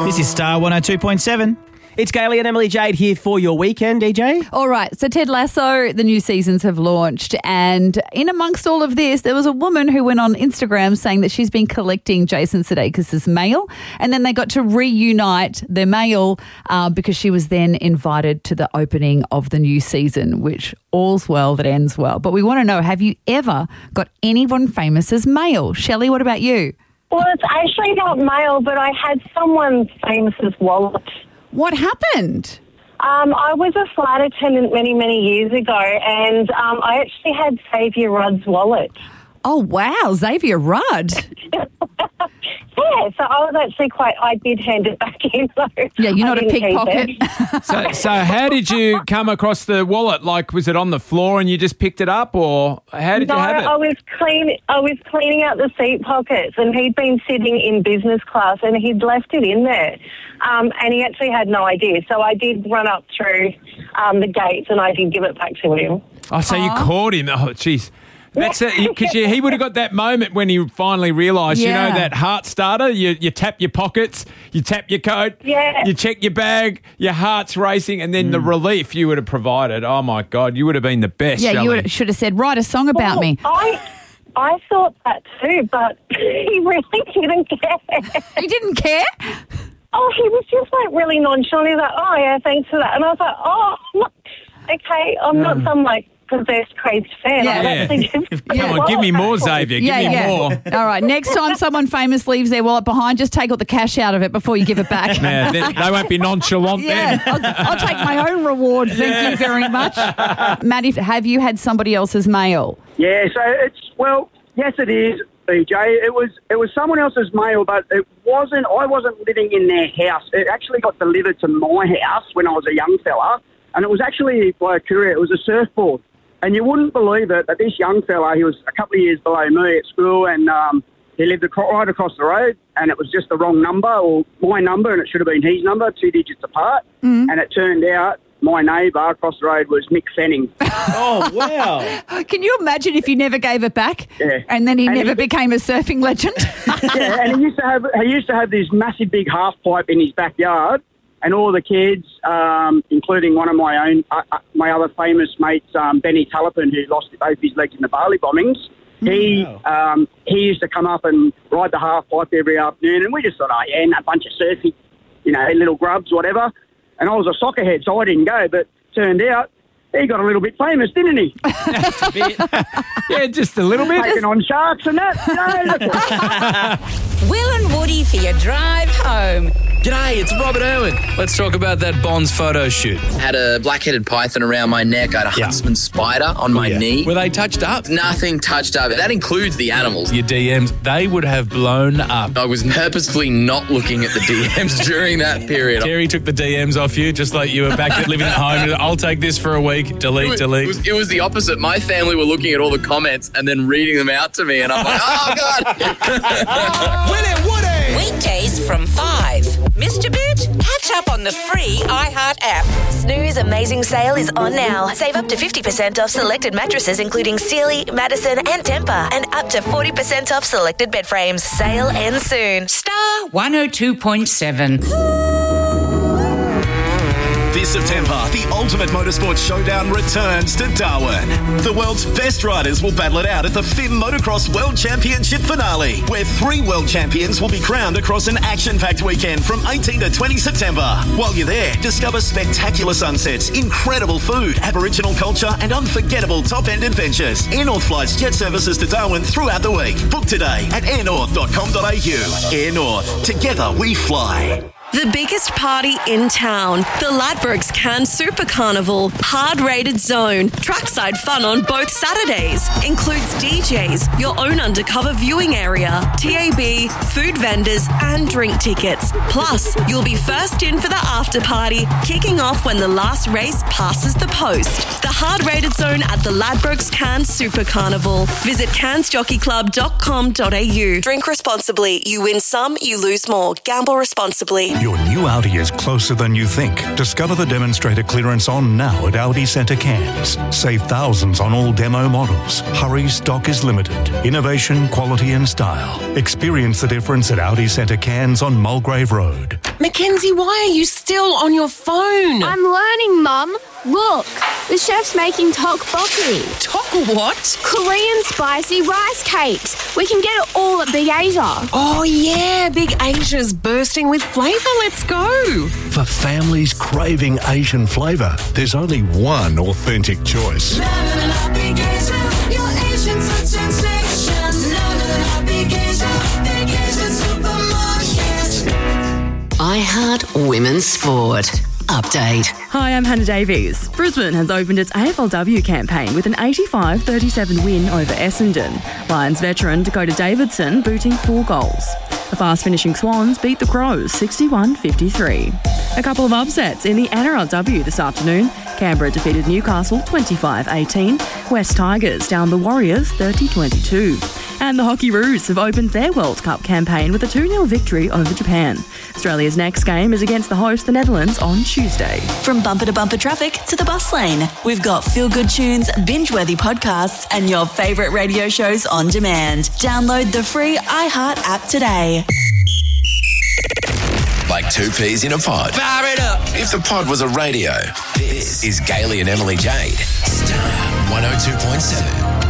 This is Star 102.7. It's Gailey and Emily Jade here for your weekend, DJ. All right, so Ted Lasso, the new seasons have launched, and in amongst all of this, there was a woman who went on Instagram saying that she's been collecting Jason Sudeikis' mail, and then they got to reunite their mail because she was then invited to the opening of the new season, which all's well that ends well. But we want to know, have you ever got anyone famous's mail? Shelley, what about you? Well, it's actually not mail, but I had someone famous's wallet. What happened? I was a flight attendant many, many years ago, and I actually had Xavier Rudd's wallet. Oh, wow, Xavier Rudd. Yeah, so I was actually I did hand it back in. So yeah, you're not a pickpocket. So how did you come across the wallet? Like, was it on the floor and you just picked it up, or how did you have it? I was cleaning out the seat pockets, and he'd been sitting in business class, and he'd left it in there. And he actually had no idea. So I did run up through the gates, and I did give it back to him. Oh, so you caught him. Oh, jeez. That's it, because he would have got that moment when he finally realised, you know, that heart starter, you tap your pockets, you tap your coat, you check your bag, your heart's racing, and then the relief you would have provided. Oh, my God, you would have been the best, Yeah, Shelley. you should have said, write a song about me. I thought that too, but he really didn't care. He didn't care? Oh, he was just like really nonchalant. He was like, oh, yeah, thanks for that. And I was like, oh, okay, I'm not some possessed crazed fan. Come on, give me more, Xavier. Give me more. All right, next time someone famous leaves their wallet behind, just take all the cash out of it before you give it back. Man, they won't be nonchalant then. I'll take my own reward. Thank you very much. Maddie, have you had somebody else's mail? Yeah, so yes it is, BJ. It was someone else's mail, but I wasn't living in their house. It actually got delivered to my house when I was a young fella, and it was actually by a courier. It was a surfboard. And you wouldn't believe it, but this young fella, he was a couple of years below me at school, and he lived right across the road, and it was just the wrong number, or my number, and it should have been his number, 2 digits apart. And it turned out my neighbour across the road was Mick Fanning. Oh, wow. Can you imagine if you never gave it back? Yeah. And then he never became a surfing legend? Yeah, and he used to have this massive big half pipe in his backyard, and all the kids, including one of my other famous mates, Benny Tullipin, who lost both his legs in the Bali bombings, he used to come up and ride the half pipe every afternoon, and we just thought, a bunch of surfing, little grubs, whatever. And I was a soccer head, so I didn't go, but turned out he got a little bit famous, didn't he? Just a bit. Yeah, just a little bit. Taking on sharks and that. Will and Woody for your drive home. G'day, it's Robert Irwin. Let's talk about that Bonds photo shoot. Had a black-headed python around my neck. I had a huntsman spider on my knee. Were they touched up? Nothing touched up. That includes the animals. Your DMs, they would have blown up. I was purposefully not looking at the DMs during that period. Terry took the DMs off you, just like you were back at living at home. I'll take this for a week. Delete. It was the opposite. My family were looking at all the comments and then reading them out to me, and I'm like, oh, God. Will and Woody. Weekdays from 5. Missed a bit? Catch up on the free iHeart app. Snooze Amazing Sale is on now. Save up to 50% off selected mattresses including Sealy, Madison and Tempur, and up to 40% off selected bed frames. Sale ends soon. Star 102.7. This September, the Ultimate Motorsport Showdown returns to Darwin. The world's best riders will battle it out at the FIM Motocross World Championship finale, where 3 world champions will be crowned across an action-packed weekend from 18 to 20 September. While you're there, discover spectacular sunsets, incredible food, Aboriginal culture, and unforgettable top-end adventures. Air North flies jet services to Darwin throughout the week. Book today at airnorth.com.au. Air North. Together we fly. The biggest party in town, the Ladbrokes Cairns Super Carnival, hard-rated zone, trackside fun on both Saturdays, includes DJs, your own undercover viewing area, TAB, food vendors and drink tickets. Plus, you'll be first in for the after party, kicking off when the last race passes the post. The hard-rated zone at the Ladbrokes Cairns Super Carnival. Visit cairnsjockeyclub.com.au. Drink responsibly. You win some, you lose more. Gamble responsibly. Your new Audi is closer than you think. Discover the demonstrator clearance on now at Audi Centre Cairns. Save thousands on all demo models. Hurry, stock is limited. Innovation, quality and style. Experience the difference at Audi Centre Cairns on Mulgrave Road. Mackenzie, why are you still on your phone? I'm learning, Mum. Look, the chef's making tteokbokki. Tok what? Korean spicy rice cakes. We can get it all at Big Asia. Oh, yeah, Big Asia's bursting with flavour. Let's go. For families craving Asian flavour, there's only one authentic choice. iHeart Women's Sport. Update. Hi, I'm Hannah Davies. Brisbane has opened its AFLW campaign with an 85-37 win over Essendon. Lions veteran Dakota Davidson booting 4 goals. The fast-finishing Swans beat the Crows 61-53. A couple of upsets in the NRLW this afternoon. Canberra defeated Newcastle 25-18. West Tigers down the Warriors 30-22. And the Hockey Roos have opened their World Cup campaign with a 2-0 victory over Japan. Australia's next game is against the host, the Netherlands, on Tuesday. From bumper to bumper traffic to the bus lane, we've got feel-good tunes, binge-worthy podcasts, and your favourite radio shows on demand. Download the free iHeart app today. Like 2 peas in a pod. Fire it up. If the pod was a radio, this is Gailey and Emily Jade. Star 102.7.